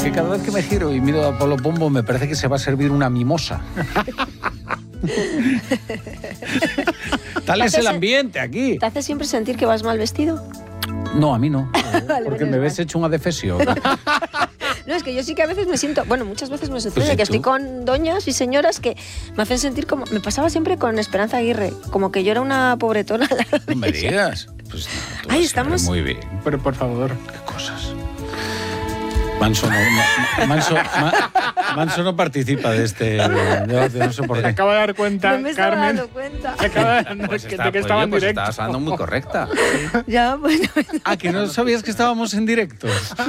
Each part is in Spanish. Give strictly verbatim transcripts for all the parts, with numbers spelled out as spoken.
que cada vez que me giro y miro a Polo Pombo me parece que se va a servir una mimosa. Tal es el ambiente aquí. ¿Te hace siempre sentir que vas mal vestido? No, a mí no. Vale, Porque me mal. ves hecho un adefesio. No, es que yo sí que a veces me siento... Bueno, muchas veces me sucede pues que estoy con doñas y señoras que me hacen sentir como... Me pasaba siempre con Esperanza Aguirre, como que yo era una pobretona. No me digas. Pues no, Ay, estamos... Muy bien. Pero por favor. Qué cosas. Manso no, no, Manso, Ma, Manso no participa de este debate, no sé por qué. Se acaba de dar cuenta, No me estaba Carmen. dando cuenta. Se acaba de dar Pues que, está, de que pues estaba oye, en pues directo. estabas hablando muy correcta. Ya, bueno... Ah, ¿que no sabías que estábamos en directo?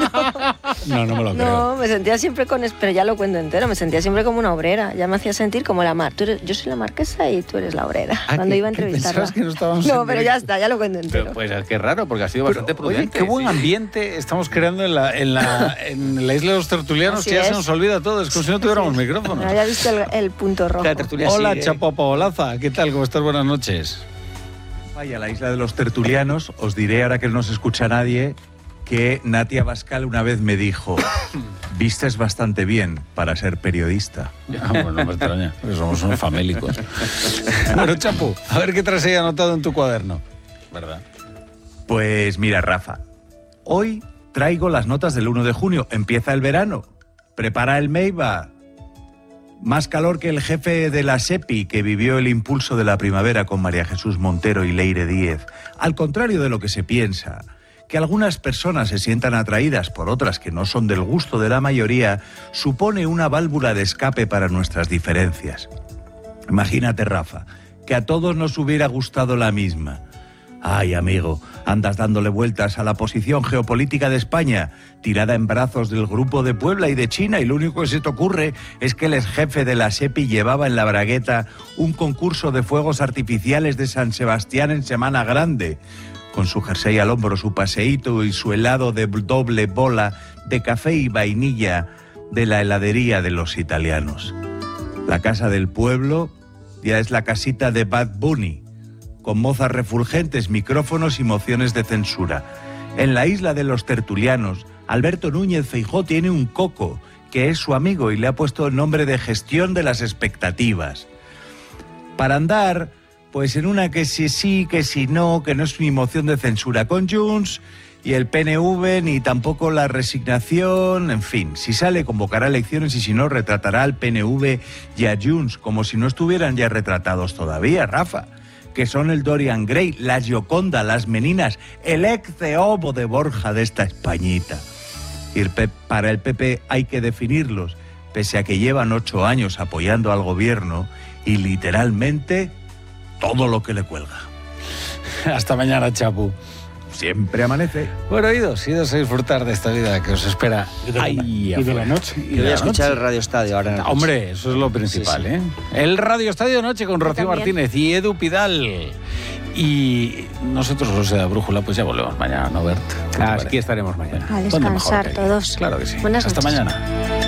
No, no me lo creo. No, me sentía siempre con... Pero ya lo cuento entero, me sentía siempre como una obrera. Ya me hacía sentir como la mar. Tú eres, yo soy la marquesa y tú eres la obrera. Ah, cuando ¿que, iba a que entrevistarla. pensabas que no estábamos No, en pero directo? ya está, ya lo cuento entero. Pero pues qué raro, porque ha sido Pero, bastante oye, prudente. qué buen sí. ambiente estamos creando en la, en la, en la isla de los tertulianos, Así que ya es. se nos olvida todo. Es como si no tuviéramos micrófonos. Ya visto el, el punto rojo. La tertulia Hola, sigue. Chapo Paolaza. ¿Qué tal? ¿Cómo estás? Buenas noches. Vaya, la isla de los tertulianos, os diré ahora que no se escucha nadie que Natia Bascal una vez me dijo: vistes bastante bien para ser periodista. Ah, bueno, no me extraña, porque somos unos famélicos. Bueno, Chapo, a ver qué traes ahí anotado en tu cuaderno. ¿Verdad? Pues mira, Rafa, hoy traigo las notas del uno de junio. Empieza el verano. Prepara el Meiba. Más calor que el jefe de la SEPI, que vivió el impulso de la primavera con María Jesús Montero y Leire Díez. Al contrario de lo que se piensa, que algunas personas se sientan atraídas por otras que no son del gusto de la mayoría, supone una válvula de escape para nuestras diferencias. Imagínate, Rafa, que a todos nos hubiera gustado la misma. Ay, amigo, andas dándole vueltas a la posición geopolítica de España, tirada en brazos del Grupo de Puebla y de China, y lo único que se te ocurre es que el exjefe de la SEPI llevaba en la bragueta un concurso de fuegos artificiales de San Sebastián en Semana Grande, con su jersey al hombro, su paseíto y su helado de doble bola de café y vainilla de la heladería de los italianos. La casa del pueblo ya es la casita de Bad Bunny, con mozas refulgentes, micrófonos y mociones de censura. En la isla de los tertulianos, Alberto Núñez Feijóo tiene un coco, que es su amigo, y le ha puesto el nombre de gestión de las expectativas. Para andar, pues en una que sí sí, que sí no, que no es ni moción de censura con Junts, y el P N V, ni tampoco la resignación, en fin, si sale convocará elecciones y si no retratará al P N V y a Junts, como si no estuvieran ya retratados todavía, Rafa, que son el Dorian Gray, la Gioconda, las Meninas, el ex Ceobo de Borja de esta Españita. Y para el P P hay que definirlos, pese a que llevan ocho años apoyando al gobierno y literalmente todo lo que le cuelga. Hasta mañana, Chapu. Siempre amanece. Bueno, idos, idos a disfrutar de esta vida que os espera ahí Y de la afuera. noche. Y Y de voy a la escuchar noche. el Radio Estadio ahora en la noche. Hombre, eso es lo principal, Sí, sí. ¿eh? El Radio Estadio de Noche con Rocío también. Martínez y Edu Pidal. Y nosotros, los de la Brújula, pues ya volvemos mañana, ¿no, Bert? ¿Qué te Aquí parece? estaremos mañana. A ¿Dónde mejor descansar que aquí? todos. Claro que sí. Buenas Hasta noches. mañana.